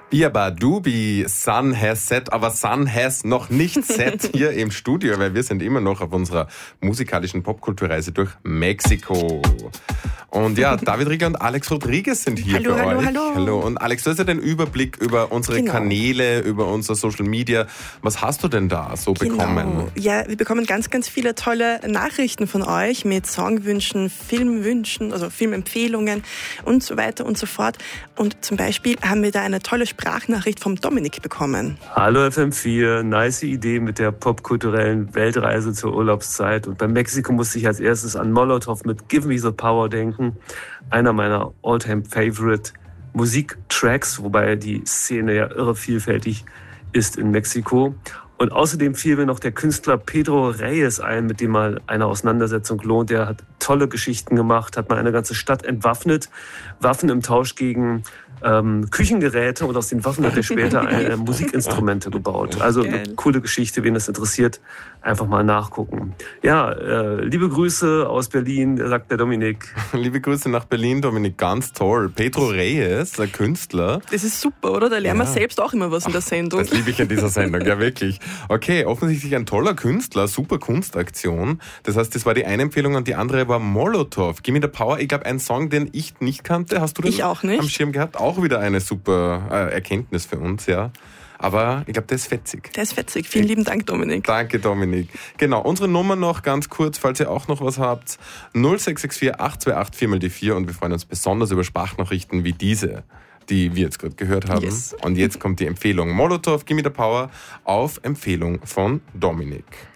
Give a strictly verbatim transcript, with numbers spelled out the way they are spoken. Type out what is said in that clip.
Biabadubi, Sun has set, aber Sun has noch nicht set hier im Studio, weil wir sind immer noch auf unserer musikalischen Popkulturreise durch Mexiko. Und ja, David Rieger und Alex Rodriguez sind hier hallo, für hallo, euch. Hallo, hallo. Und Alex, du hast ja den Überblick über unsere genau. Kanäle, über unser Social Media. Was hast du denn da so genau. bekommen? Ja, wir bekommen ganz, ganz viele tolle Nachrichten von euch mit Songwünschen, Filmwünschen, also Filmempfehlungen und so weiter und so fort. Und zum Beispiel haben wir da eine tolle Sprachnachricht vom Dominik bekommen. Hallo F M vier, nice Idee mit der popkulturellen Weltreise zur Urlaubszeit. Und bei Mexiko musste ich als erstes an Molotov mit Give Me the Power denken. Einer meiner All-Time-Favorite Musiktracks, wobei die Szene ja irre vielfältig ist in Mexiko. Und außerdem fiel mir noch der Künstler Pedro Reyes ein, mit dem mal eine Auseinandersetzung lohnt. Der hat tolle Geschichten gemacht, hat mal eine ganze Stadt entwaffnet, Waffen im Tausch gegen ähm, Küchengeräte, und aus den Waffen hat er später eine Musikinstrumente gebaut. Also eine coole Geschichte, wen das interessiert, einfach mal nachgucken. Ja, äh, liebe Grüße aus Berlin, sagt der Dominik. Liebe Grüße nach Berlin, Dominik, ganz toll. Pedro Reyes, der Künstler. Das ist super, oder? Da lernen ja. wir selbst auch immer was in der Sendung. Das liebe ich in dieser Sendung, ja wirklich. Okay, offensichtlich ein toller Künstler, super Kunstaktion. Das heißt, das war die eine Empfehlung und die andere war Molotov. Give Me the Power, ich glaube, ein Song, den ich nicht kannte. Hast du den ich auch nicht. am Schirm gehabt? Auch wieder eine super äh, Erkenntnis für uns, ja. Aber ich glaube, der ist fetzig. Der ist fetzig. Vielen lieben Dank, Dominik. Danke, Dominik. Genau, unsere Nummer noch ganz kurz, falls ihr auch noch was habt. null sechs sechs vier acht zwei acht vier mal die vier, und wir freuen uns besonders über Sprachnachrichten wie diese, die wir jetzt gerade gehört haben. Yes. Und jetzt kommt die Empfehlung Molotov, Give Me the Power, auf Empfehlung von Dominik.